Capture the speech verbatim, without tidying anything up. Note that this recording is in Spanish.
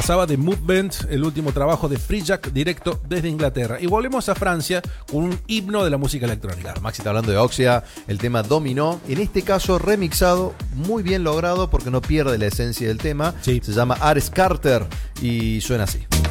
pasaba The Movement, el último trabajo de Free Jack, directo desde Inglaterra. Y volvemos a Francia con un himno de la música electrónica. Claro, Maxi está hablando de Oxia, el tema Dominó, en este caso remixado, muy bien logrado porque no pierde la esencia del tema. Sí. Se llama Ares Carter y suena así.